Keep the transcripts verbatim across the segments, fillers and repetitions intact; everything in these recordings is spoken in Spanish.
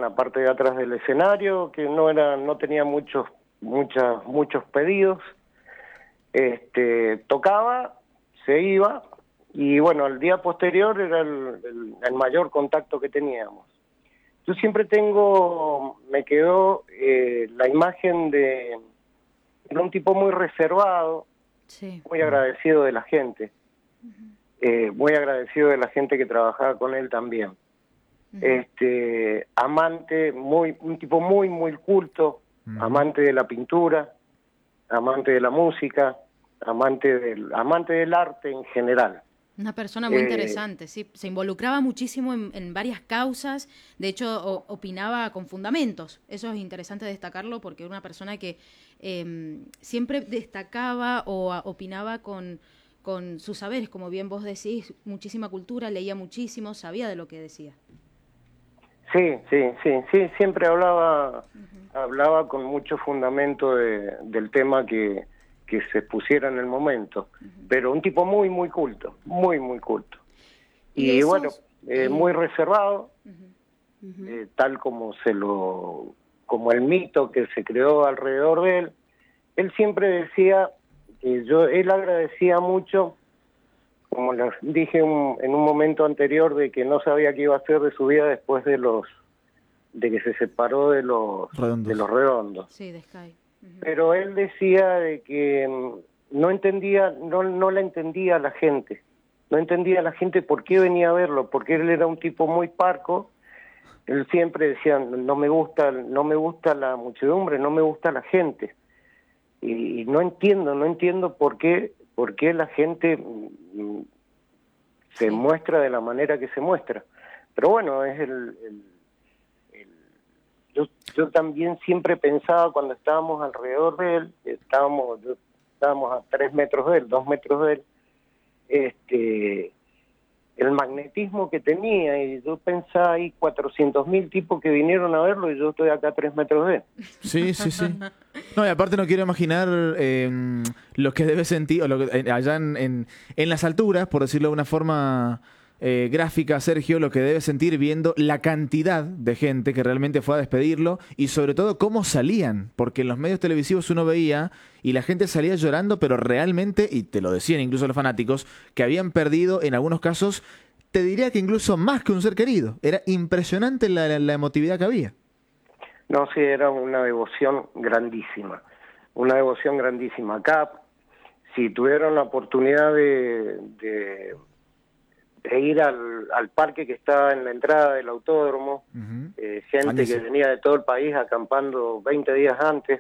en la parte de atrás del escenario, que no era, no tenía muchos, muchas, muchos pedidos. Este, tocaba, se iba, y bueno, al día posterior era el, el, el mayor contacto que teníamos. Yo siempre tengo, me quedó eh, la imagen de, de un tipo muy reservado, sí, muy agradecido de la gente, uh-huh. eh, muy agradecido de la gente que trabajaba con él también. Uh-huh. Este, amante, muy, un tipo muy, muy culto, uh-huh. amante de la pintura, amante de la música, amante del, amante del arte en general. Una persona muy eh, interesante, sí, se involucraba muchísimo en, en varias causas, de hecho o, opinaba con fundamentos, eso es interesante destacarlo porque era una persona que eh, siempre destacaba o a, opinaba con, con sus saberes, como bien vos decís, muchísima cultura, leía muchísimo, sabía de lo que decía. Sí, sí, sí, sí, siempre hablaba, uh-huh. hablaba con mucho fundamento de, del tema que, que se pusiera en el momento, uh-huh. pero un tipo muy, muy culto, muy, muy culto. Y, y esos, bueno, eh, eh... muy reservado, uh-huh. Uh-huh. Eh, tal como se lo, como el mito que se creó alrededor de él. Él siempre decía, que yo, él agradecía mucho, como les dije un, en un momento anterior, de que no sabía qué iba a hacer de su vida después de los de que se separó de los redondos. de los redondos. Sí, de Sky. Uh-huh. Pero él decía de que no entendía, no, no la entendía a la gente, no entendía a la gente por qué venía a verlo, porque él era un tipo muy parco. Él siempre decía, no me gusta, no me gusta la muchedumbre, no me gusta la gente. Y, y no entiendo, no entiendo por qué por qué la gente mm, se sí. muestra de la manera que se muestra. Pero bueno, es el... el, el yo, yo también siempre pensaba cuando estábamos alrededor de él, estábamos, yo, estábamos a tres metros de él, dos metros de él, este, el magnetismo que tenía, y yo pensaba, hay cuatrocientos mil tipos que vinieron a verlo y yo estoy acá a tres metros de él. Sí, sí, sí. No, y aparte no quiero imaginar eh, lo que debe sentir, o lo que, eh, allá en, en, en las alturas, por decirlo de una forma eh, gráfica, Sergio, lo que debe sentir viendo la cantidad de gente que realmente fue a despedirlo y sobre todo cómo salían, porque en los medios televisivos uno veía y la gente salía llorando, pero realmente, y te lo decían incluso los fanáticos, que habían perdido en algunos casos, te diría que incluso más que un ser querido. Era impresionante la, la, la emotividad que había. No, sí, era una devoción grandísima, una devoción grandísima. Acá, si tuvieron la oportunidad de, de, de ir al, al parque que está en la entrada del autódromo, uh-huh. eh, gente Años. que venía de todo el país acampando veinte días antes,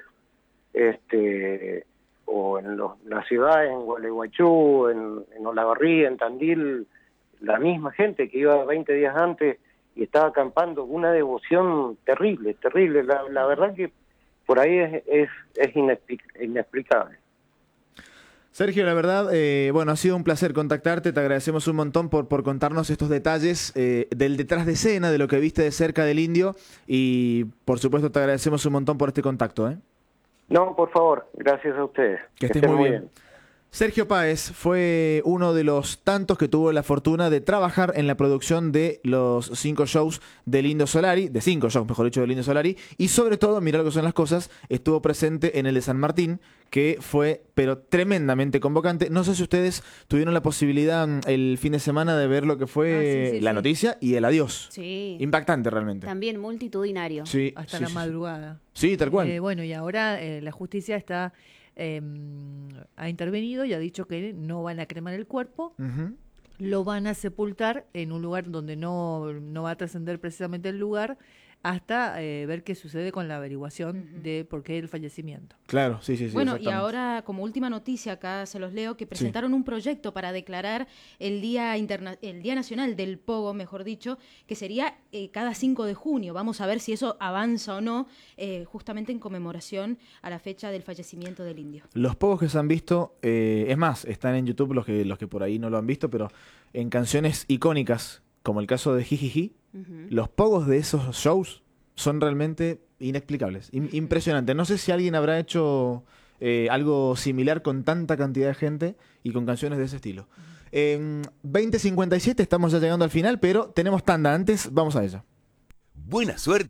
este, o en los, las ciudades, en Gualeguaychú, en, en Olavarría, en Tandil, la misma gente que iba veinte días antes y estaba acampando, una devoción terrible, terrible. La, la verdad que por ahí es, es, es inexplicable. Sergio, la verdad, eh, bueno, ha sido un placer contactarte, te agradecemos un montón por, por contarnos estos detalles eh, del detrás de escena, de lo que viste de cerca del Indio, y por supuesto te agradecemos un montón por este contacto. ¿eh? No, por favor, gracias a ustedes. Que, que estés muy bien. bien. Sergio Páez fue uno de los tantos que tuvo la fortuna de trabajar en la producción de los cinco shows del Indio Solari, de cinco shows, mejor dicho, del Indio Solari, y sobre todo, mirá lo que son las cosas, estuvo presente en el de San Martín, que fue, pero tremendamente convocante. No sé si ustedes tuvieron la posibilidad el fin de semana de ver lo que fue ah, sí, sí, la sí. noticia y el adiós. Sí. Impactante realmente. También multitudinario. Sí, Hasta sí, la sí, madrugada. Sí, tal cual. Eh, bueno, y ahora eh, la justicia está... Eh, ha intervenido y ha dicho que no van a cremar el cuerpo, uh-huh. lo van a sepultar en un lugar donde no, no va a trascender precisamente el lugar hasta eh, ver qué sucede con la averiguación uh-huh. de por qué el fallecimiento. Claro, sí, sí, sí. Bueno, y ahora, como última noticia, acá se los leo, que presentaron sí. un proyecto para declarar el Día Interna- el Día Nacional del Pogo, mejor dicho, que sería eh, cada cinco de junio. Vamos a ver si eso avanza o no, eh, justamente en conmemoración a la fecha del fallecimiento del Indio. Los pogos que se han visto, eh, es más, están en YouTube los que, los que por ahí no lo han visto, pero en canciones icónicas, como el caso de Jijiji, uh-huh. los pogos de esos shows son realmente inexplicables, in- impresionante. No sé si alguien habrá hecho eh, algo similar con tanta cantidad de gente y con canciones de ese estilo. Uh-huh. En veinte cincuenta y siete estamos ya llegando al final, pero tenemos tanda antes, vamos a ella. Buena suerte.